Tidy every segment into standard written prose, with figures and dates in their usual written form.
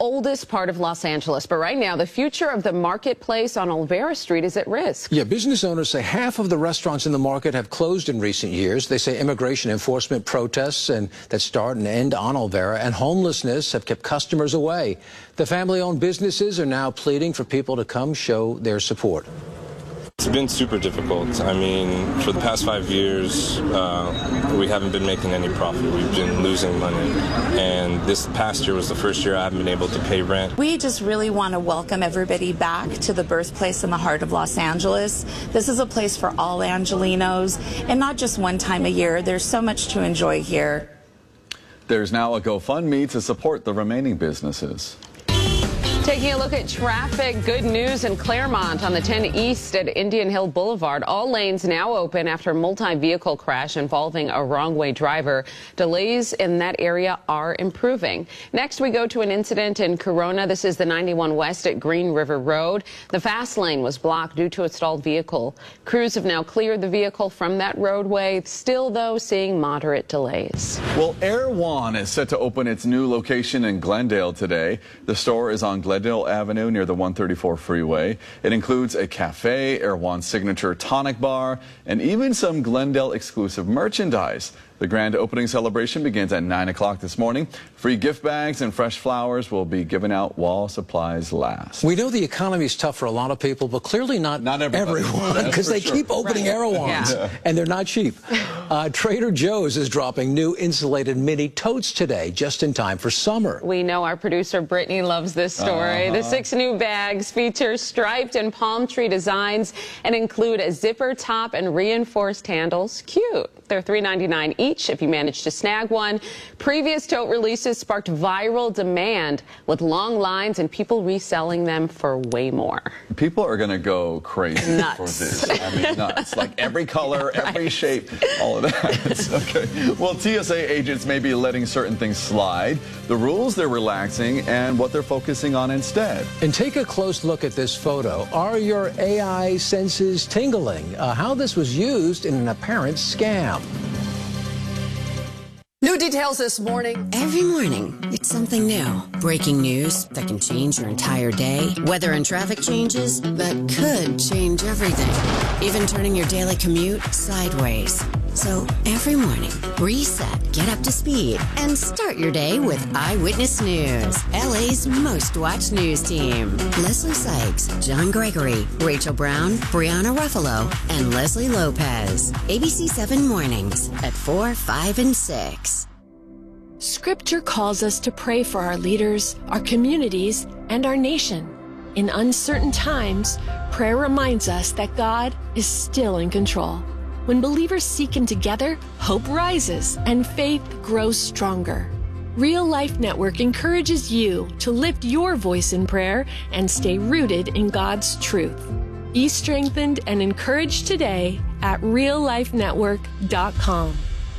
oldest part of Los Angeles, but right now the future of the marketplace on Olvera Street is at risk. Yeah, business owners say half of the restaurants in the market have closed in recent years. They say immigration enforcement protests that start and end on Olvera and homelessness have kept customers away. The family-owned businesses are now pleading for people to come show their support. It's been super difficult. I mean, for the past 5 years, we haven't been making any profit. We've been losing money. And this past year was the first year I haven't been able to pay rent. We just really want to welcome everybody back to the birthplace in the heart of Los Angeles. This is a place for all Angelenos, and not just one time a year. There's so much to enjoy here. There's now a GoFundMe to support the remaining businesses. Taking a look at traffic, good news in Claremont on the 10 East at Indian Hill Boulevard. All lanes now open after a multi-vehicle crash involving a wrong-way driver. Delays in that area are improving. Next, we go to an incident in Corona. This is the 91 West at Green River Road. The fast lane was blocked due to a stalled vehicle. Crews have now cleared the vehicle from that roadway. Still, though, seeing moderate delays. Well, Erewhon is set to open its new location in Glendale today. The store is on Glendale Avenue near the 134 freeway. It includes a cafe, Erewhon's signature tonic bar, and even some Glendale exclusive merchandise. The grand opening celebration begins at 9 o'clock this morning. Free gift bags and fresh flowers will be given out while supplies last. We know the economy is tough for a lot of people, but clearly not everyone, because they keep opening Erewhons, and they're not cheap. Trader Joe's is dropping new insulated mini totes today, just in time for summer. We know our producer Brittany loves this story. The 6 new bags feature striped and palm tree designs and include a zipper top and reinforced handles. Cute. They're $3.99 each if you manage to snag one. Previous tote releases sparked viral demand with long lines and people reselling them for way more. People are going to go crazy for this. I mean, nuts. Like every color, every shape, all of that. Okay. Well, TSA agents may be letting certain things slide, the rules they're relaxing, and what they're focusing on instead. And take a close look at this photo. Are your AI senses tingling? How this was used in an apparent scam. New details this morning. Every morning, it's something new. Breaking news that can change your entire day. Weather and traffic changes that could change everything. Even turning your daily commute sideways. So every morning, reset, get up to speed, and start your day with Eyewitness News, LA's most watched news team. Leslie Sykes, John Gregory, Rachel Brown, Brianna Ruffalo, and Leslie Lopez. ABC 7 Mornings at 4, 5, and 6. Scripture calls us to pray for our leaders, our communities, and our nation. In uncertain times, prayer reminds us that God is still in control. When believers seek Him together, hope rises and faith grows stronger. Real Life Network encourages you to lift your voice in prayer and stay rooted in God's truth. Be strengthened and encouraged today at reallifenetwork.com.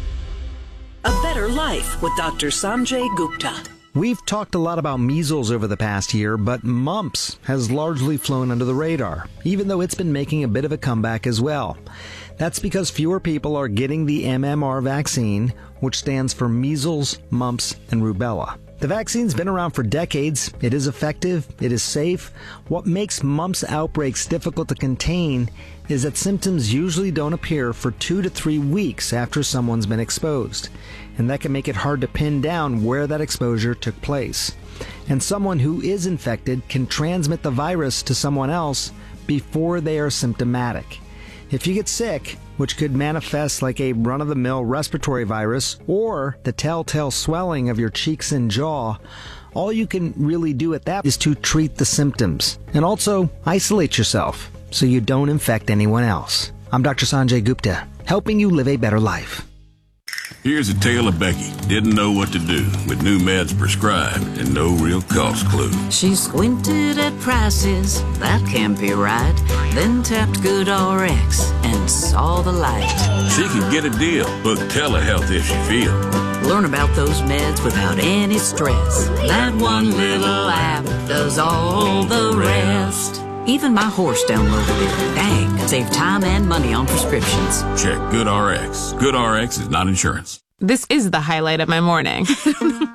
A Better Life with Dr. Sanjay Gupta. We've talked a lot about measles over the past year, but mumps has largely flown under the radar, even though it's been making a bit of a comeback as well. That's because fewer people are getting the MMR vaccine, which stands for measles, mumps, and rubella. The vaccine's been around for decades. It is effective. It is safe. What makes mumps outbreaks difficult to contain is that symptoms usually don't appear for 2 to 3 weeks after someone's been exposed. And that can make it hard to pin down where that exposure took place. And someone who is infected can transmit the virus to someone else before they are symptomatic. If you get sick, which could manifest like a run-of-the-mill respiratory virus or the telltale swelling of your cheeks and jaw, all you can really do at that is to treat the symptoms and also isolate yourself so you don't infect anyone else. I'm Dr. Sanjay Gupta, helping you live a better life. Here's a tale of Becky. Didn't know what to do with new meds prescribed and no real cost clue. She squinted at prices, that can't be right. Then tapped GoodRx and saw the light. She could get a deal. Book telehealth if she feel. Learn about those meds without any stress. That one little app does all the rest. Even my horse downloaded it. Dang, save time and money on prescriptions. Check GoodRx. GoodRx is not insurance. This is the highlight of my morning.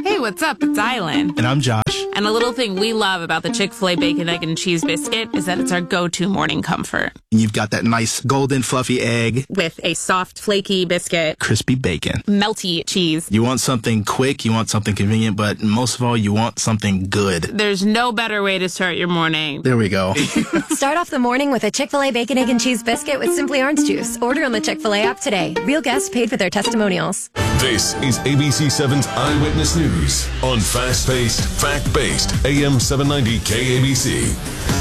Hey, what's up? It's Island. And I'm Josh. And a little thing we love about the Chick-fil-A Bacon, Egg, and Cheese Biscuit is that it's our go-to morning comfort. You've got that nice golden fluffy egg. With a soft, flaky biscuit. Crispy bacon. Melty cheese. You want something quick, you want something convenient, but most of all, you want something good. There's no better way to start your morning. There we go. Start off the morning with a Chick-fil-A Bacon, Egg, and Cheese Biscuit with Simply Orange Juice. Order on the Chick-fil-A app today. Real guests paid for their testimonials. This is ABC7's Eyewitness News on fast-paced, fact-based AM 790 KABC.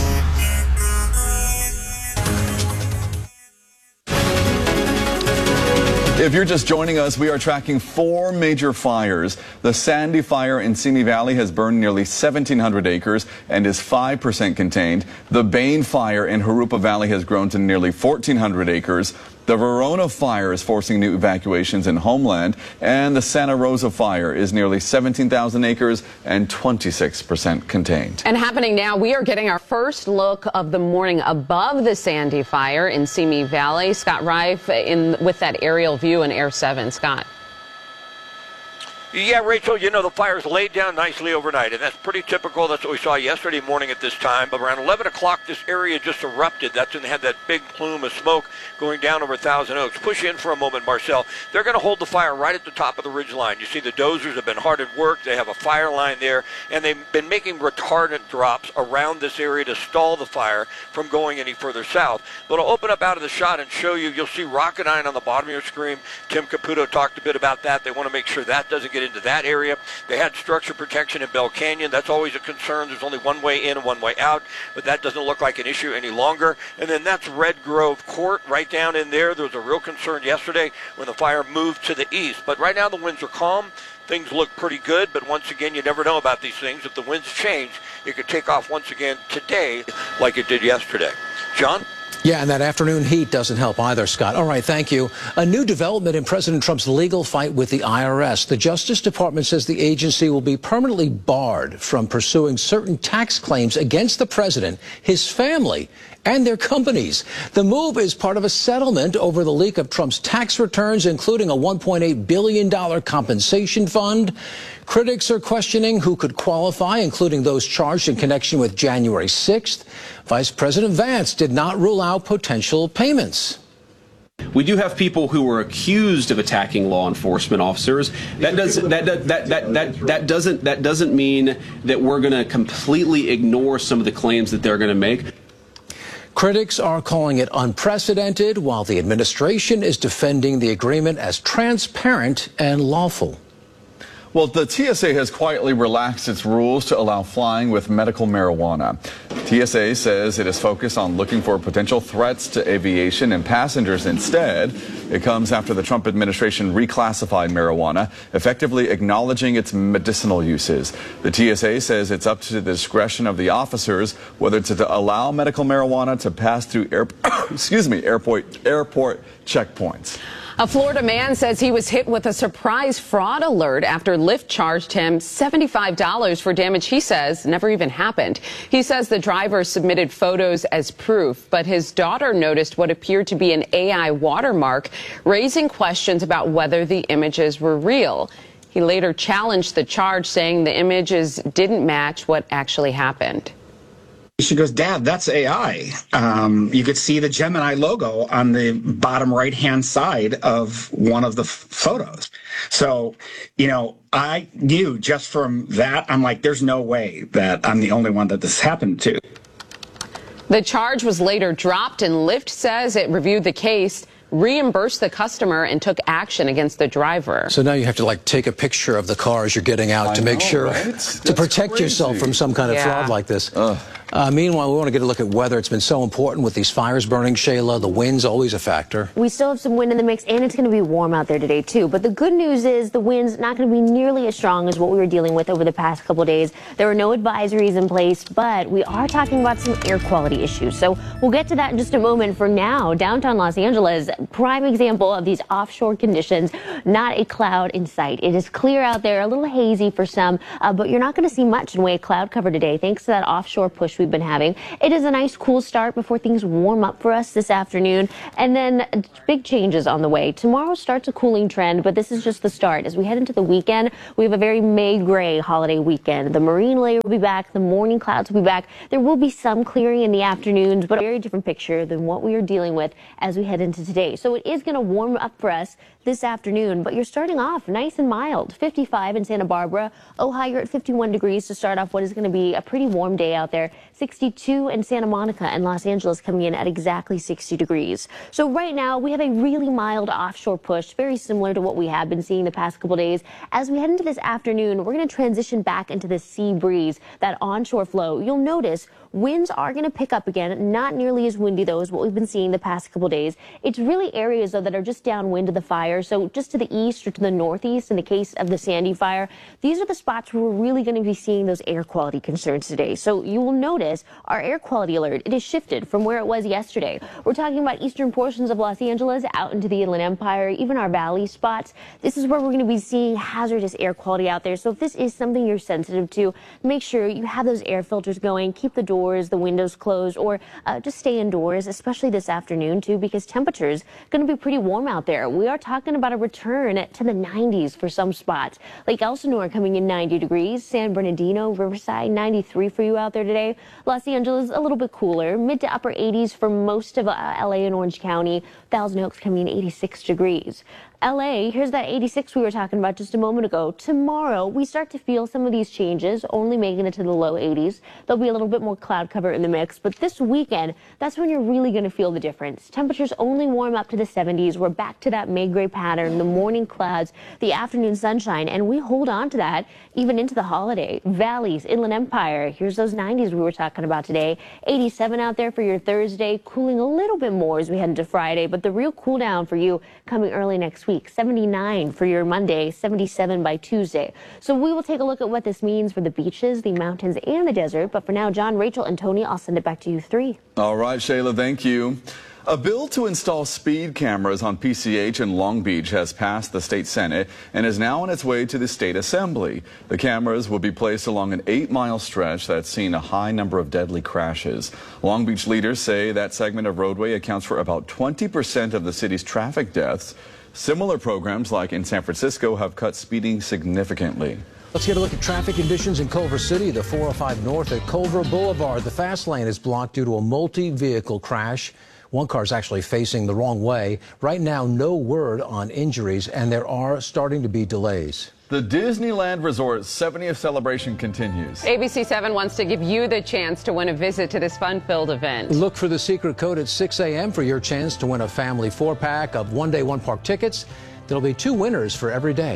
If you're just joining us, we are tracking 4 major fires. The Sandy Fire in Simi Valley has burned nearly 1,700 acres and is 5% contained. The Bain Fire in Jurupa Valley has grown to nearly 1,400 acres. The Verona Fire is forcing new evacuations in Homeland, and the Santa Rosa Fire is nearly 17,000 acres and 26% contained. And happening now, we are getting our first look of the morning above the Sandy Fire in Simi Valley. Scott Reif with that aerial view in Air 7. Scott. Yeah, Rachel, you know, the fire's laid down nicely overnight, and that's pretty typical. That's what we saw yesterday morning at this time. But around 11 o'clock, this area just erupted. That's when they had that big plume of smoke going down over Thousand Oaks. Push in for a moment, Marcel. They're going to hold the fire right at the top of the ridge line. You see the dozers have been hard at work. They have a fire line there, and they've been making retardant drops around this area to stall the fire from going any further south. But I'll open up out of the shot and show you. You'll see Rocketdyne on the bottom of your screen. Tim Caputo talked a bit about that. They want to make sure that doesn't get into that area. They had structure protection in Bell Canyon. That's always a concern. There's only one way in and one way out, but that doesn't look like an issue any longer. And then that's Red Grove Court right down in there. There was a real concern yesterday when the fire moved to the east. But right now the winds are calm. Things look pretty good, but once again, you never know about these things. If the winds change, it could take off once again today like it did yesterday. John? Yeah, and that afternoon heat doesn't help either, Scott. All right, thank you. A new development in President Trump's legal fight with the IRS. The Justice Department says the agency will be permanently barred from pursuing certain tax claims against the president, his family, and their companies. The move is part of a settlement over the leak of Trump's tax returns, including a $1.8 billion compensation fund. Critics are questioning who could qualify, including those charged in connection with January 6th. Vice President Vance did not rule out potential payments. We do have people who were accused of attacking law enforcement officers. That doesn't mean that we're going to completely ignore some of the claims that they're going to make. Critics are calling it unprecedented, while the administration is defending the agreement as transparent and lawful. Well, the TSA has quietly relaxed its rules to allow flying with medical marijuana. TSA says it is focused on looking for potential threats to aviation and passengers instead. It comes after the Trump administration reclassified marijuana, effectively acknowledging its medicinal uses. The TSA says it's up to the discretion of the officers whether to allow medical marijuana to pass through airport checkpoints. A Florida man says he was hit with a surprise fraud alert after Lyft charged him $75 for damage he says never even happened. He says the driver submitted photos as proof, but his daughter noticed what appeared to be an AI watermark, raising questions about whether the images were real. He later challenged the charge, saying the images didn't match what actually happened. She goes, "Dad, that's AI." You could see the Gemini logo on the bottom right-hand side of one of the photos. So, you know, I knew just from that, I'm like, there's no way that I'm the only one that this happened to. The charge was later dropped, and Lyft says it reviewed the case, reimbursed the customer, and took action against the driver. So now you have to like take a picture of the cars you're getting out to make sure, right? to protect yourself from some kind of fraud like this. Meanwhile, we want to get a look at weather. It's been so important with these fires burning, Shayla. The wind's always a factor. We still have some wind in the mix, and it's going to be warm out there today, too. But the good news is the wind's not going to be nearly as strong as what we were dealing with over the past couple days. There are no advisories in place, but we are talking about some air quality issues. So we'll get to that in just a moment. For now, downtown Los Angeles, prime example of these offshore conditions, not a cloud in sight. It is clear out there, a little hazy for some, but you're not going to see much in way of cloud cover today, thanks to that offshore push we've been having. It is a nice cool start before things warm up for us this afternoon. And then big changes on the way. Tomorrow starts a cooling trend, but this is just the start. As we head into the weekend, we have a very May gray holiday weekend. The marine layer will be back. The morning clouds will be back. There will be some clearing in the afternoons, but a very different picture than what we are dealing with as we head into today. So it is going to warm up for us this afternoon, but you're starting off nice and mild. 55 in Santa Barbara. Ojai, you're at 51 degrees to start off what is going to be a pretty warm day out there. 62 in Santa Monica and Los Angeles coming in at exactly 60 degrees. So right now we have a really mild offshore push, very similar to what we have been seeing the past couple days. As we head into this afternoon, we're going to transition back into the sea breeze, that onshore flow. You'll notice winds are going to pick up again, not nearly as windy though as what we've been seeing the past couple days. It's really areas though that are just downwind of the fire. So just to the east or to the northeast in the case of the Sandy fire, these are the spots where we're really going to be seeing those air quality concerns today. So you will notice our air quality alert, it has shifted from where it was yesterday. We're talking about eastern portions of Los Angeles out into the Inland Empire, even our valley spots. This is where we're going to be seeing hazardous air quality out there. So if this is something you're sensitive to, make sure you have those air filters going, keep the doors, the windows closed, or just stay indoors, especially this afternoon too, because temperatures going to be pretty warm out there. We are talking about a return to the 90s for some spots. Lake Elsinore coming in 90 degrees, San Bernardino, Riverside 93 for you out there today. Los Angeles a little bit cooler, mid to upper 80s for most of LA and Orange County. Thousand Oaks coming in 86 degrees. LA, here's that 86 we were talking about just a moment ago. Tomorrow, we start to feel some of these changes, only making it to the low 80s. There'll be a little bit more cloud cover in the mix, but this weekend, that's when you're really going to feel the difference. Temperatures only warm up to the 70s. We're back to that May gray pattern, the morning clouds, the afternoon sunshine, and we hold on to that even into the holiday. Valleys, Inland Empire, here's those 90s we were talking about today. 87 out there for your Thursday, cooling a little bit more as we head into Friday, but the real cool down for you coming early next week. 79 for your Monday, 77 by Tuesday. So we will take a look at what this means for the beaches, the mountains, and the desert. But for now, John, Rachel, and Tony, I'll send it back to you three. All right, Shayla, thank you. A bill to install speed cameras on PCH in Long Beach has passed the state Senate and is now on its way to the state assembly. The cameras will be placed along an 8-mile stretch that's seen a high number of deadly crashes. Long Beach leaders say that segment of roadway accounts for about 20% of the city's traffic deaths. Similar programs like in San Francisco have cut speeding significantly. Let's get a look at traffic conditions in Culver City. The 405 north at Culver Boulevard. The fast lane is blocked due to a multi-vehicle crash. One car is actually facing the wrong way. Right now, no word on injuries, and there are starting to be delays. The Disneyland Resort's 70th celebration continues. ABC 7 wants to give you the chance to win a visit to this fun-filled event. Look for the secret code at 6 a.m. for your chance to win a family 4-pack of one-day, one-park tickets. There'll be 2 winners for every day.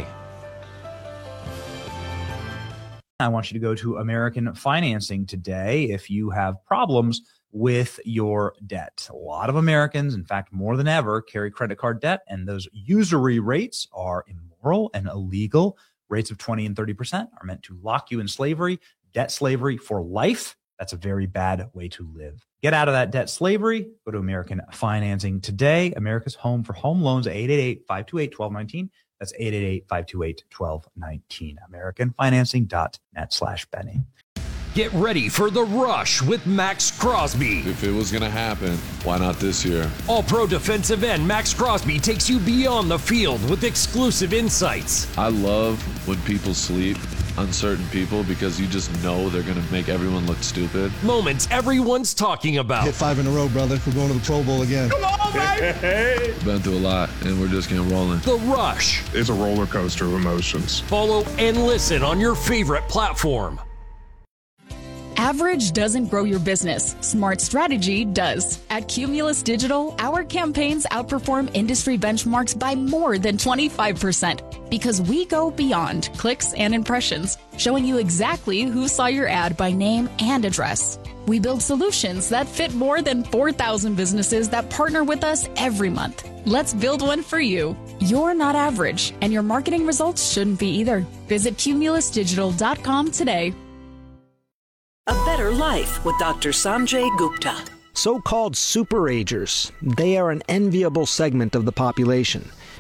I want you to go to American Financing today if you have problems with your debt. A lot of Americans, in fact, more than ever, carry credit card debt, and those usury rates are immoral and illegal. Rates of 20 and 30% are meant to lock you in slavery, debt slavery for life. That's a very bad way to live. Get out of that debt slavery. Go to American Financing today. America's home for home loans, 888-528-1219. That's 888-528-1219. AmericanFinancing.net/Benny. Get ready for The Rush with Max Crosby. If it was going to happen, why not this year? All-Pro defensive end Max Crosby takes you beyond the field with exclusive insights. I love when people sleep on certain people because you just know they're going to make everyone look stupid. Moments everyone's talking about. Hit 5 in a row, brother. We're going to the Pro Bowl again. Come on, baby! Been through a lot, and we're just getting rolling. The Rush. It's a roller coaster of emotions. Follow and listen on your favorite platform. Average doesn't grow your business. Smart strategy does. At Cumulus Digital, our campaigns outperform industry benchmarks by more than 25% because we go beyond clicks and impressions, showing you exactly who saw your ad by name and address. We build solutions that fit more than 4,000 businesses that partner with us every month. Let's build one for you. You're not average, and your marketing results shouldn't be either. Visit cumulusdigital.com today. A Better Life with Dr. Sanjay Gupta. So-called superagers. They are an enviable segment of the population.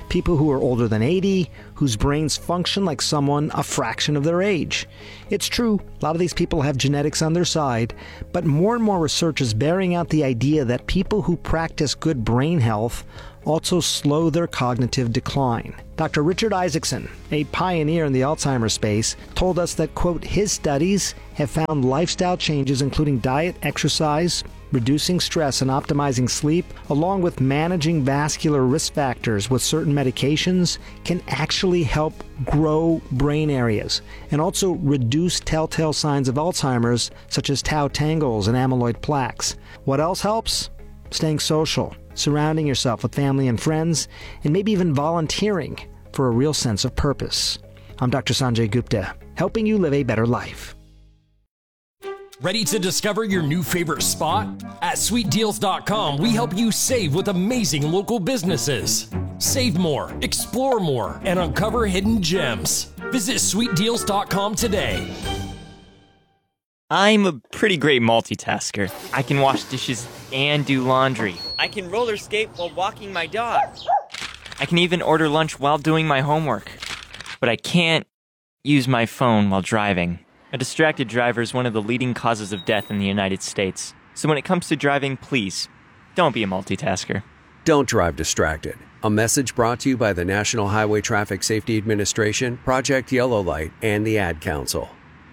people who are older than 80, whose brains function like someone a fraction of their age. It's true, a lot of these people have genetics on their side, but more and more research is bearing out the idea that people who practice good brain health also slow their cognitive decline. Dr. Richard Isaacson, a pioneer in the Alzheimer's space, told us that, quote, his studies have found lifestyle changes including diet, exercise, reducing stress and optimizing sleep, along with managing vascular risk factors with certain medications, can actually help grow brain areas and also reduce telltale signs of Alzheimer's, such as tau tangles and amyloid plaques. What else helps? Staying social, surrounding yourself with family and friends, and maybe even volunteering for a real sense of purpose. I'm Dr. Sanjay Gupta, helping you live a better life. Ready to discover your new favorite spot? At sweetdeals.com, we help you save with amazing local businesses. Save more, explore more, and uncover hidden gems. Visit sweetdeals.com today. I'm a pretty great multitasker. I can wash dishes and do laundry. I can roller skate while walking my dog. I can even order lunch while doing my homework. But I can't use my phone while driving. A distracted driver is one of the leading causes of death in the United States. So when it comes to driving, please, don't be a multitasker. Don't drive distracted. A message brought to you by the National Highway Traffic Safety Administration, Project Yellow Light, and the Ad Council.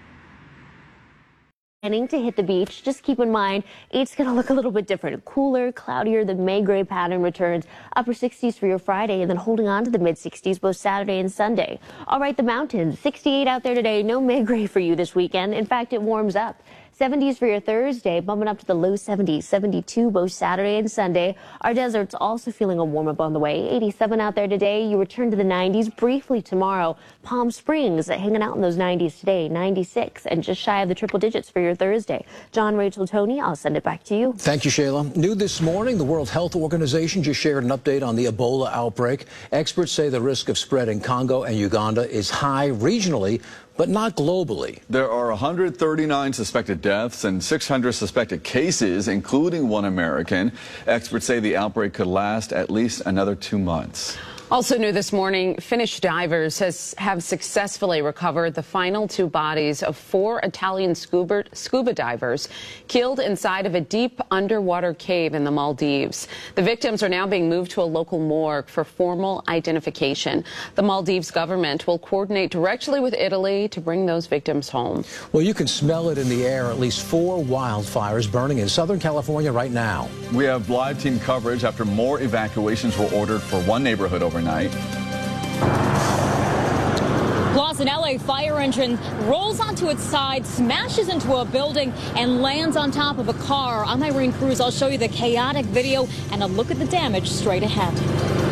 To hit the beach, just keep in mind it's going to look a little bit different. Cooler, cloudier, the May gray pattern returns. Upper 60s for your Friday, and then holding on to the mid 60s both Saturday and Sunday. All right, the mountains, 68 out there today. No May gray for you this weekend. In fact, it warms up. 70s for your Thursday, bumping up to the low 70s, 72 both Saturday and Sunday. Our desert's also feeling a warm up on the way. 87 out there today. You return to the 90s briefly tomorrow. Palm Springs hanging out in those 90s today, 96, and just shy of the triple digits for your Thursday. John, Rachel, Tony, I'll send it back to you. Thank you, Shayla. New this morning, the World Health Organization just shared an update on the Ebola outbreak. Experts say the risk of spread in Congo and Uganda is high regionally, but not globally. There are 139 suspected deaths and 600 suspected cases, including one American. Experts say the outbreak could last at least another 2 months. Also new this morning, Finnish divers have successfully recovered the final 2 bodies of 4 Italian scuba divers killed inside of a deep underwater cave in the Maldives. The victims are now being moved to a local morgue for formal identification. The Maldives government will coordinate directly with Italy to bring those victims home. Well, you can smell it in the air. At least 4 wildfires burning in Southern California right now. We have live team coverage after more evacuations were ordered for one neighborhood overnight. Plus, an LA fire engine rolls onto its side, smashes into a building, and lands on top of a car. I'm Irene Cruz. I'll show you the chaotic video and a look at the damage straight ahead.